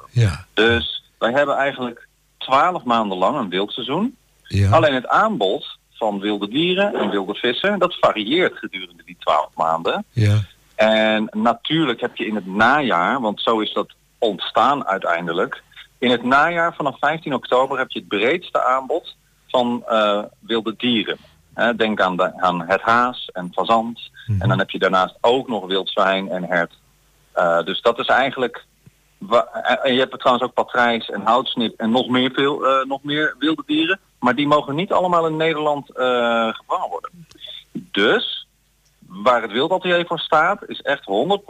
Ja. Dus wij hebben eigenlijk 12 maanden lang een wildseizoen. Ja. Alleen het aanbod van wilde dieren en wilde vissen, dat varieert gedurende die 12 maanden. Ja. En natuurlijk heb je in het najaar, want zo is dat ontstaan uiteindelijk. In het najaar vanaf 15 oktober heb je het breedste aanbod van wilde dieren. Denk aan het haas en fazant. En dan heb je daarnaast ook nog wild zwijn en hert. Dus dat is eigenlijk... En je hebt trouwens ook patrijs en houtsnip en nog meer wilde dieren. Maar die mogen niet allemaal in Nederland gevangen worden. Dus, waar het Wildatelier voor staat, is echt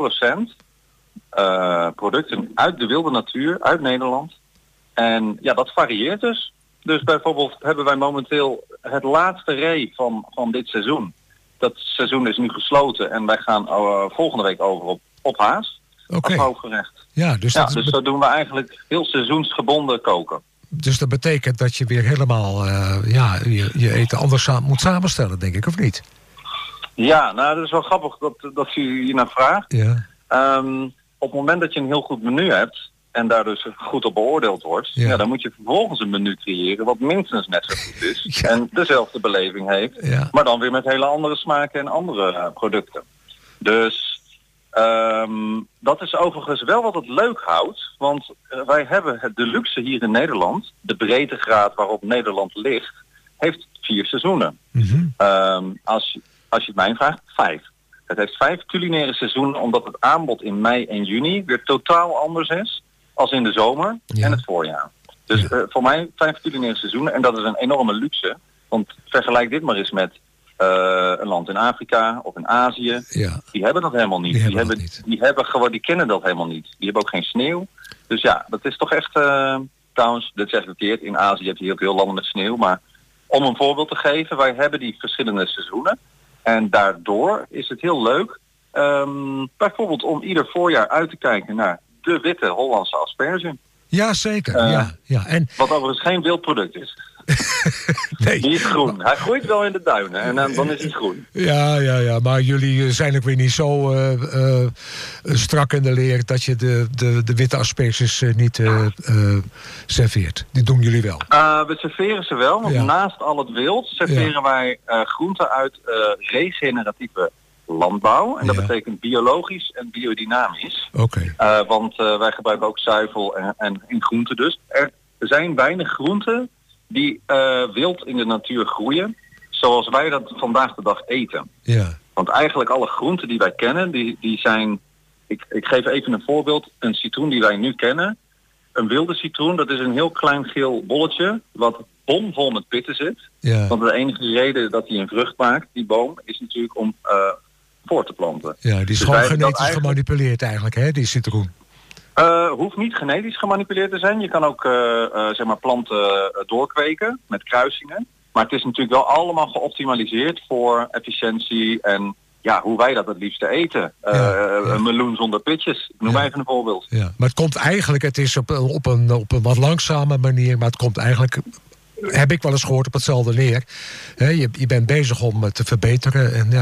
100% producten uit de wilde natuur, uit Nederland. En ja, dat varieert dus. Dus bijvoorbeeld hebben wij momenteel het laatste ree van dit seizoen. Dat seizoen is nu gesloten en wij gaan volgende week over op haas. Oké. Als hoofdgerecht. Ja, dus zo doen we eigenlijk heel seizoensgebonden koken. Dus dat betekent dat je weer helemaal je eten anders moet samenstellen, denk ik, of niet? Ja, nou dat is wel grappig dat u hier naar vraagt. Ja. Op het moment dat je een heel goed menu hebt en daar dus goed op beoordeeld wordt, dan moet je vervolgens een menu creëren wat minstens net zo goed is en dezelfde beleving heeft, maar dan weer met hele andere smaken en andere producten. Dus dat is overigens wel wat het leuk houdt, want wij hebben de luxe hier in Nederland, de breedtegraad waarop Nederland ligt, heeft 4 seizoenen. Mm-hmm. Als je het mij vraagt, 5. Het heeft 5 culinaire seizoenen, omdat het aanbod in mei en juni weer totaal anders is als in de zomer en het voorjaar. Dus voor mij 5 culinaire seizoenen en dat is een enorme luxe, want vergelijk dit maar eens met een land in Afrika of in Azië. Ja. Die hebben dat helemaal niet. Die kennen dat helemaal niet. Die hebben ook geen sneeuw. Dus ja, dat is toch echt... trouwens, dit zeg ik verkeerd. In Azië heb je heel veel landen met sneeuw. Maar om een voorbeeld te geven, wij hebben die verschillende seizoenen. En daardoor is het heel leuk. Bijvoorbeeld om ieder voorjaar uit te kijken naar de witte Hollandse asperge. Ja, zeker. En... Wat overigens geen wild product is. Nee. Die is groen. Hij groeit wel in de duinen en dan is hij groen. Ja, maar jullie zijn ook weer niet zo strak in de leer dat je de witte asperges niet serveert. Die doen jullie wel. We serveren ze wel, want naast al het wild serveren wij groenten uit regeneratieve landbouw. En dat betekent biologisch en biodynamisch. Oké. Want wij gebruiken ook zuivel en groenten dus. Er zijn weinig groenten die wild in de natuur groeien, zoals wij dat vandaag de dag eten. Ja. Want eigenlijk alle groenten die wij kennen, die zijn... Ik geef even een voorbeeld. Een citroen die wij nu kennen, een wilde citroen, dat is een heel klein geel bolletje, wat bomvol met pitten zit. Ja. Want de enige reden dat hij een vrucht maakt, die boom, is natuurlijk om voor te planten. Ja, die is dus gewoon genetisch gemanipuleerd eigenlijk, hè, die citroen. Hoeft niet genetisch gemanipuleerd te zijn. Je kan ook planten doorkweken met kruisingen. Maar het is natuurlijk wel allemaal geoptimaliseerd voor efficiëntie en hoe wij dat het liefste eten. Een meloen zonder pitjes. Noem even een voorbeeld. Ja, maar het komt eigenlijk, het is op een wat langzame manier, maar het komt eigenlijk, heb ik wel eens gehoord, op hetzelfde neer. Je bent bezig om te verbeteren en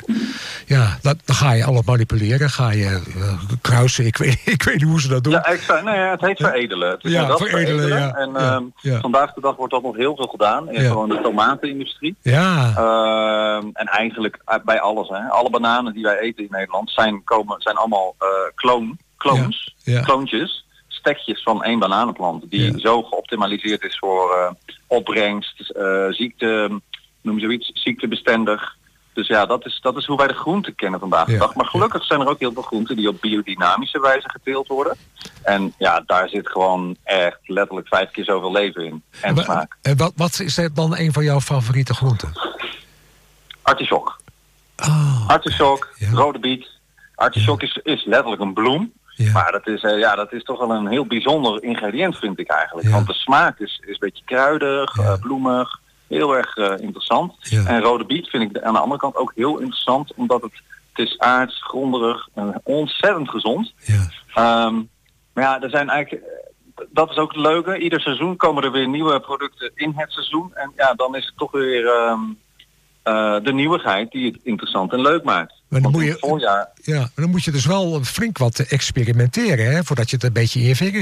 dan ga je alles manipuleren, ga je kruisen, ik weet niet hoe ze dat doen. Ja, exact. Het heet veredelen. Het is veredelen. En vandaag de dag wordt dat nog heel veel gedaan in gewoon de tomatenindustrie. Ja. En eigenlijk bij alles. Hè. Alle bananen die wij eten in Nederland zijn allemaal kloontjes. Stekjes van 1 bananenplant die zo geoptimaliseerd is voor opbrengst, ziektebestendig. Dus dat is hoe wij de groenten kennen vandaag de dag. Maar gelukkig zijn er ook heel veel groenten die op biodynamische wijze geteeld worden. En daar zit gewoon echt letterlijk 5 keer zoveel leven in. En smaak. Wat is dan een van jouw favoriete groenten? Artisjok. Artisjok, rode biet. Artisjok is letterlijk een bloem. Ja. Maar dat is toch wel een heel bijzonder ingrediënt, vind ik eigenlijk. Ja. Want de smaak is een beetje kruidig, bloemig, heel erg interessant. Ja. En rode biet vind ik aan de andere kant ook heel interessant, omdat het is aards, gronderig en ontzettend gezond. Ja. Maar er zijn eigenlijk, dat is ook het leuke. Ieder seizoen komen er weer nieuwe producten in het seizoen. En dan is het toch weer de nieuwigheid die het interessant en leuk maakt. Maar dan moet je dus wel flink wat experimenteren, hè, voordat je het een beetje in je vingers